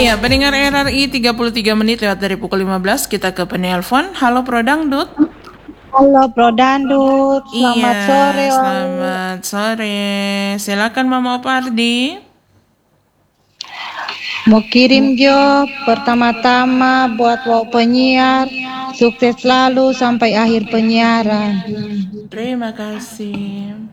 Iya, pendengar RRI 33 menit lewat dari pukul 15, kita ke penelpon. Halo Pro Dangdut. Halo Bro Dandut, selamat Iya, sore. selamat sore. Silakan Mama Opardi. Mau kirim job pertama-tama buat wow penyiar, sukses selalu sampai akhir penyiaran. Terima kasih.